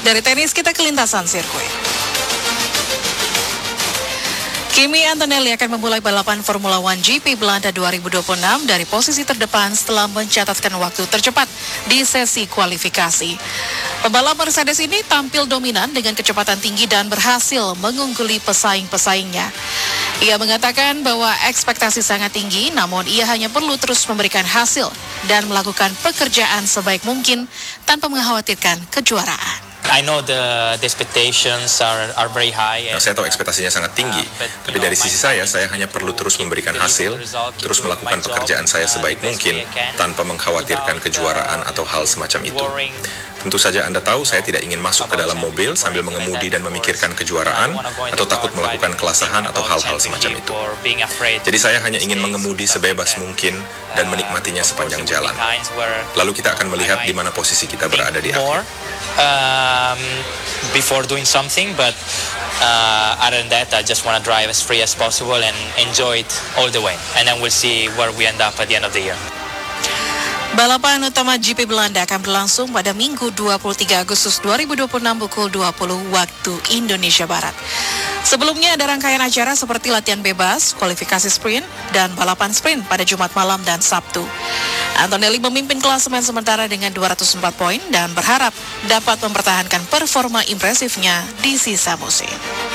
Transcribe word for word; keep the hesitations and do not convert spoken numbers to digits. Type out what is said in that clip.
Dari tenis kita ke lintasan sirkuit. Kimi Antonelli akan memulai balapan Formula One G P Belanda dua ribu dua puluh enam dari posisi terdepan setelah mencatatkan waktu tercepat di sesi kualifikasi. Pembalap Mercedes ini tampil dominan dengan kecepatan tinggi dan berhasil mengungguli pesaing-pesaingnya. Ia mengatakan bahwa ekspektasi sangat tinggi, namun ia hanya perlu terus memberikan hasil dan melakukan pekerjaan sebaik mungkin tanpa mengkhawatirkan kejuaraan. I know the, the expectations are, are very high. Nah, saya tahu ekspektasinya sangat tinggi, tapi dari sisi saya, saya hanya perlu terus memberikan hasil, terus melakukan pekerjaan saya sebaik mungkin, tanpa mengkhawatirkan kejuaraan atau hal semacam itu. Tentu saja Anda tahu, saya tidak ingin masuk ke dalam mobil sambil mengemudi dan memikirkan kejuaraan, atau takut melakukan kelasahan atau hal-hal semacam itu. Jadi saya hanya ingin mengemudi sebebas mungkin dan menikmatinya sepanjang jalan. Lalu kita akan melihat di mana posisi kita berada di akhir. Um, before doing something, but uh, other than that, I just want to drive as free as possible and enjoy it all the way. And then we'll see where we end up at the end of the year. Balapan utama G P Belanda akan berlangsung pada Minggu dua puluh tiga Agustus dua ribu dua puluh enam pukul dua puluh waktu Indonesia Barat. Sebelumnya ada rangkaian acara seperti latihan bebas, kualifikasi sprint, dan balapan sprint pada Jumat malam dan Sabtu. Antonelli memimpin klasemen sementara dengan dua ratus empat poin dan berharap dapat mempertahankan performa impresifnya di sisa musim.